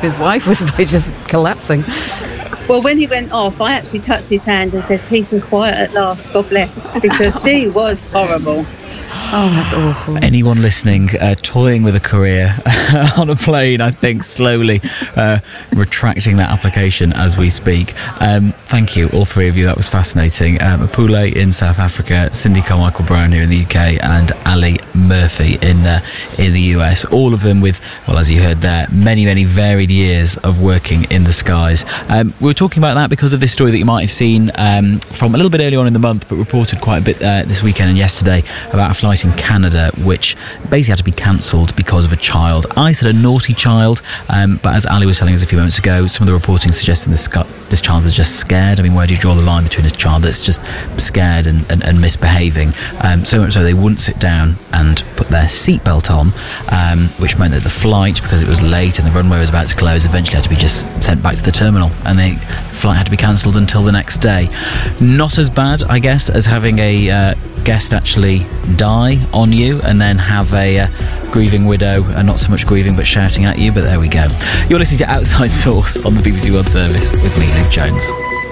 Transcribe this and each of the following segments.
his wife was by just collapsing. Well, when he went off, I actually touched his hand and said, "Peace and quiet at last, God bless," because she was horrible. Oh, that's awful. Anyone listening, toying with a career on a plane, I think slowly retracting that application as we speak. Thank you, all three of you. That was fascinating. Apule in South Africa, Cindy Carmichael Brown here in the UK, and Ali Murphy in the US. All of them with, well, as you heard there, many, many varied years of working in the skies. We were talking about that because of this story that you might have seen from a little bit earlier on in the month, but reported quite a bit this weekend and yesterday about a flight in Canada which basically had to be cancelled because of a child. I said a naughty child, but as Ali was telling us a few moments ago, some of the reporting suggesting this child was just scared. I mean, where do you draw the line between a child that's just scared and misbehaving? So much so they wouldn't sit down and put their seatbelt on, which meant that the flight, because it was late and the runway was about to close, eventually had to be just sent back to the terminal, and the flight had to be cancelled until the next day. Not as bad, I guess, as having a guest actually die on you and then have a grieving widow, and not so much grieving but shouting at you, but there we go. You're listening to Outside Source on the BBC World Service with me, Luke Jones.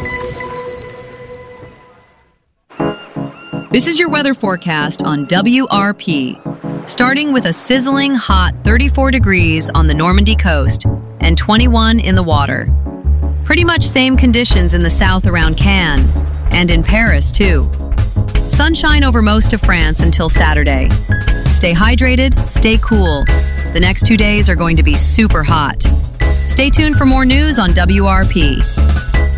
This is your weather forecast on WRP. Starting with a sizzling hot 34 degrees on the Normandy coast and 21 in the water. Pretty much same conditions in the south around Cannes, and in Paris too. Sunshine over most of France until Saturday. Stay hydrated, stay cool. The next 2 days are going to be super hot. Stay tuned for more news on WRP.